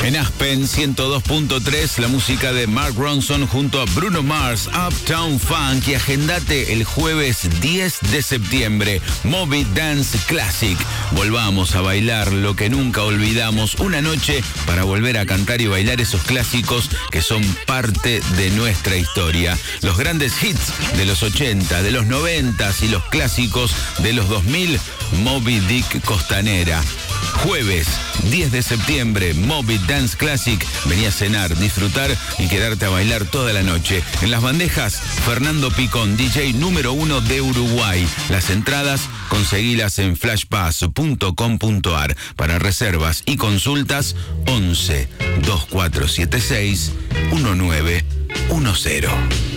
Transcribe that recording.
En Aspen 102.3, la música de Mark Ronson junto a Bruno Mars, Uptown Funk, y agendate el jueves 10 de septiembre, Moby Dance Classic. Volvamos a bailar lo que nunca olvidamos, una noche para volver a cantar y bailar esos clásicos que son parte de nuestra historia. Los grandes hits de los 80, de los 90 y los clásicos de los 2000, Moby Dick Costanera. Jueves 10 de septiembre, Moby Dance Classic. Vení a cenar, disfrutar y quedarte a bailar toda la noche. En las bandejas, Fernando Picón, DJ número 1 de Uruguay. Las entradas, conseguilas en flashpass.com.ar. Para reservas y consultas, 11 2476 1910.